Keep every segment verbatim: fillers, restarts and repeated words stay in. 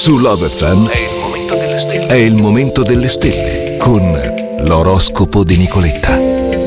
Su Love F M è il momento delle stelle. È il momento delle stelle con l'oroscopo di Nicoletta.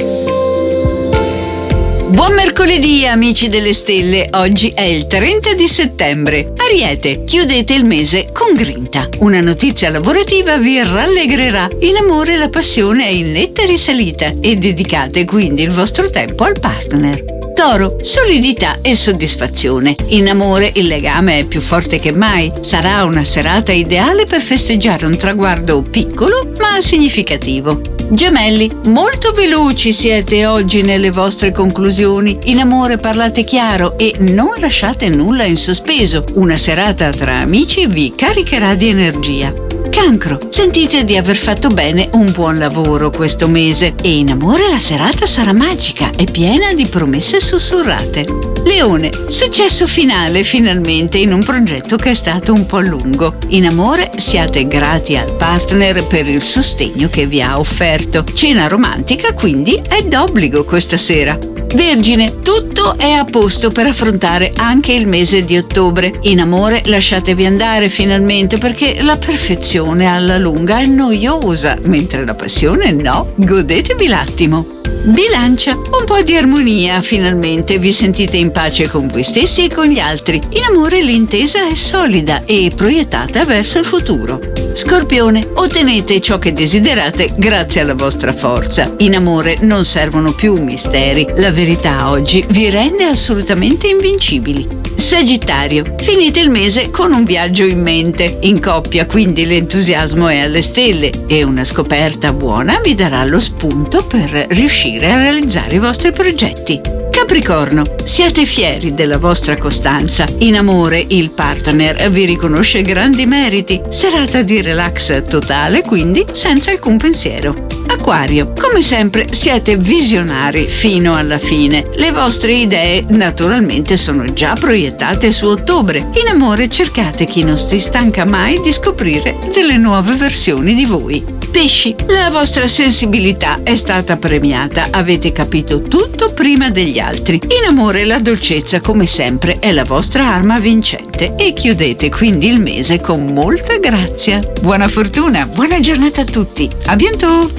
Buon mercoledì amici delle stelle, oggi è il trenta di settembre. Ariete, chiudete il mese con grinta. Una notizia lavorativa vi rallegrerà. In amore la passione è in netta risalita e dedicate quindi il vostro tempo al partner. Toro, solidità e soddisfazione. In amore il legame è più forte che mai. Sarà una serata ideale per festeggiare un traguardo piccolo ma significativo. Gemelli, molto veloci siete oggi nelle vostre conclusioni. In amore parlate chiaro e non lasciate nulla in sospeso. Una serata tra amici vi caricherà di energia. Cancro, sentite di aver fatto bene un buon lavoro questo mese e in amore la serata sarà magica e piena di promesse sussurrate. Leone, successo finale finalmente in un progetto che è stato un po' lungo. In amore siate grati al partner per il sostegno che vi ha offerto. Cena romantica quindi è d'obbligo questa sera. Vergine, tutto è a posto per affrontare anche il mese di ottobre. In amore lasciatevi andare finalmente perché la perfezione alla lunga è noiosa, mentre la passione no. Godetevi l'attimo. Bilancia, un po' di armonia finalmente, vi sentite in pace con voi stessi e con gli altri. In amore l'intesa è solida e proiettata verso il futuro. Scorpione, ottenete ciò che desiderate grazie alla vostra forza. In amore non servono più misteri, la verità oggi vi rende assolutamente invincibili. Sagittario, finite il mese con un viaggio in mente. In coppia quindi l'entusiasmo è alle stelle e una scoperta buona vi darà lo spunto per riuscire a realizzare i vostri progetti. Capricorno, siate fieri della vostra costanza. In amore il partner vi riconosce grandi meriti. Serata di relax totale, quindi senza alcun pensiero. Acquario, come sempre siete visionari fino alla fine. Le vostre idee naturalmente sono già proiettate su ottobre. In amore cercate chi non si stanca mai di scoprire delle nuove versioni di voi. Pesci, la vostra sensibilità è stata premiata, avete capito tutto prima degli altri. In amore la dolcezza come sempre è la vostra arma vincente e chiudete quindi il mese con molta grazia. Buona fortuna, buona giornata a tutti, a bientôt!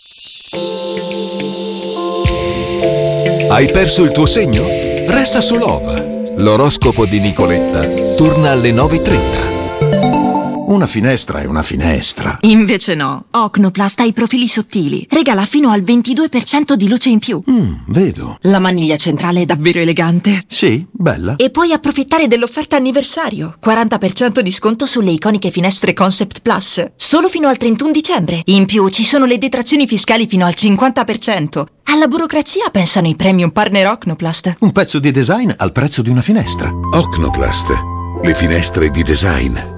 Hai perso il tuo segno? Resta su Love. L'oroscopo di Nicoletta torna alle nove e trenta. Una finestra è una finestra. Invece no. Ocnoplast ha i profili sottili. Regala fino al ventidue per cento di luce in più. Mm, vedo. La maniglia centrale è davvero elegante. Sì, bella. E puoi approfittare dell'offerta anniversario. quaranta per cento di sconto sulle iconiche finestre Concept Plus. Solo fino al trentuno dicembre. In più ci sono le detrazioni fiscali fino al cinquanta per cento. Alla burocrazia pensano i premium partner Ocnoplast. Un pezzo di design al prezzo di una finestra. Ocnoplast, le finestre di design.